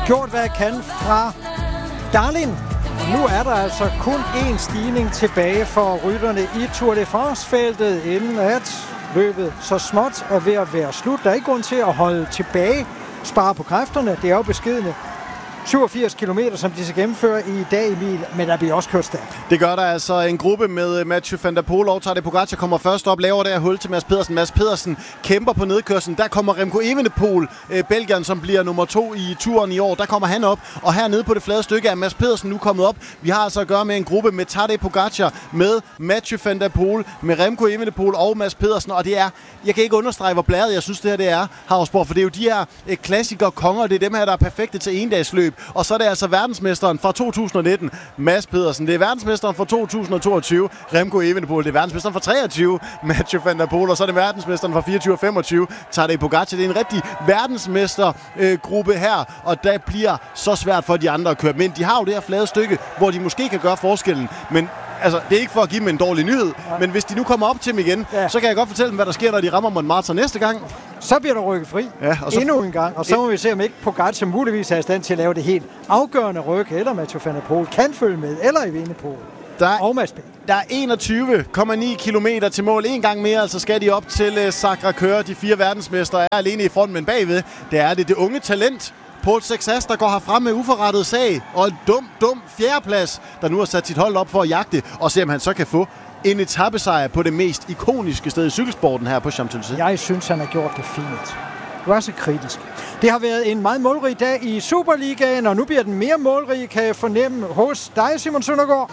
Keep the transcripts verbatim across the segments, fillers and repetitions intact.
gjort, hvad jeg kan fra Darlin. Nu er der altså kun én stigning tilbage for rytterne i Tour de France-feltet, inden at løbet så småt er ved at være slut. Der er ikke grund til at holde tilbage, spare på kræfterne. Det er jo beskedne syvogfirs kilometer, som de skal gennemføre i dag, Emil, men der bliver også kørt stærkt. Det gør der altså. En gruppe med Mathieu van der Poel og Tadej Pogačar kommer først op, laver der hul til Mads Pedersen. Mads Pedersen kæmper på nedkørslen. Der kommer Remco Evenepoel, øh, Belgieren, som bliver nummer to i turen i år. Der kommer han op, og hernede på det flade stykke er Mads Pedersen nu kommet op. Vi har altså at gøre med en gruppe med Tadej Pogačar, med Mathieu van der Poel, med Remco Evenepoel og Mads Pedersen, og det er, jeg kan ikke understrege, hvor blæret jeg synes det her det er, Havsborg, for det er jo de her øh, klassikere konger, det er dem her, der er perfekte til endagsløb. Og så er det altså verdensmesteren fra to tusind nitten, Mads Pedersen. Det er verdensmesteren fra to tusind toogtyve, Remco Evenepoel. Det er verdensmesteren fra treogtyve, Mathieu van der Poel. Og så er det verdensmesteren fra fireogtyve og femogtyve, Tadej Pogačar. Det er en rigtig verdensmestergruppe øh, her, og der bliver så svært for de andre at køre. Men de har jo det her flade stykke, hvor de måske kan gøre forskellen. Men altså, det er ikke for at give dem en dårlig nyhed, ja. Men hvis de nu kommer op til dem igen, ja. Så kan jeg godt fortælle dem, hvad der sker, når de rammer Montmartre næste gang. Så bliver der rykket fri ja, og så endnu en gang, og så må vi se, om ikke Pogačar muligvis er i stand til at lave det helt afgørende ryk, eller Mathieu van der Poel kan følge med, eller Evenepoel og Mads P. Der er enogtyve komma ni kilometer til mål. En gang mere, så skal de op til uh, Sacré-Cœur. De fire verdensmestre er alene i front, men bagved, det er det det unge talent. Paul Sexas, der går herfra med uforrettet sag, og en dum, dum fjerdeplads, der nu har sat sit hold op for at jagte, og se om han så kan få en etapesejr på det mest ikoniske sted i cykelsporten her på Champs-Élysées. Jeg synes, han har gjort det fint. Du er så kritisk. Det har været en meget målrig dag i Superligaen, og nu bliver den mere målrig, kan jeg fornemme hos dig, Simon Søndergaard.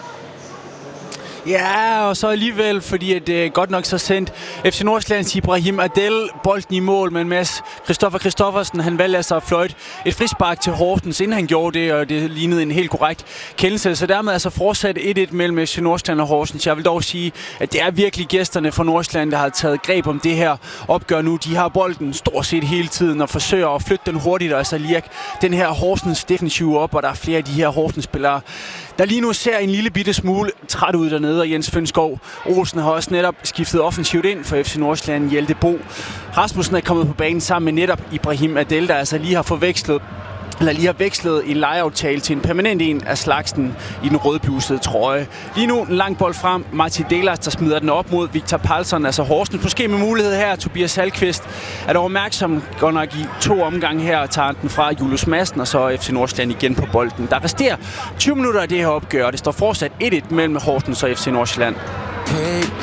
Ja, og så alligevel, fordi at det er godt nok så sendt F C Nordsjællands Ibrahim Adel bolden i mål, men Mads Christoffer Christoffersen, han valgte altså at fløjte et frispark til Horsens, inden han gjorde det, og det lignede en helt korrekt kendelse. Så dermed altså fortsat et et mellem F C Nordsjælland og Horsens. Jeg vil dog sige, at det er virkelig gæsterne fra Nordsjælland, der har taget greb om det her opgør nu. De har bolden stort set hele tiden og forsøger at flytte den hurtigt, og altså lirke den her Horsens defensiv op, og der er flere af de her Horsens-spillere, der lige nu ser en lille bitte smule træt ud dernede, og Jens Fønskov Olsen har også netop skiftet offensivt ind for F C Nordsjælland. Hjelte Bo Rasmussen er kommet på banen sammen med netop Ibrahim Adel, der altså lige har forvekslet eller lige har vekslet en lejeaftale til en permanent en af slagsen i den rødblusede trøje. Lige nu en lang bold frem. Martin Delas, der smider den op mod Victor Palsson, altså Horsens. Måske med mulighed her. Tobias Halkvist er dog opmærksom godt nok i to omgange her og tager den fra Julius Madsen, og så F C Nordsjælland igen på bolden. Der resterer tyve minutter af det her opgør, og det står fortsat et et mellem Horsens og F C Nordsjælland. Hey